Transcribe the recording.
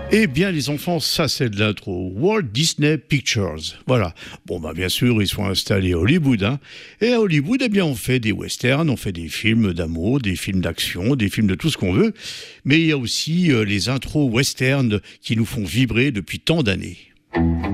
Eh bien, les enfants, ça c'est de l'intro. Walt Disney Pictures. Voilà. Bon, bien sûr, ils sont installés à Hollywood. Et à Hollywood, eh bien, on fait des westerns, on fait des films d'amour, des films d'action, des films de tout ce qu'on veut. Mais il y a aussi les intros westerns qui nous font vibrer depuis tant d'années.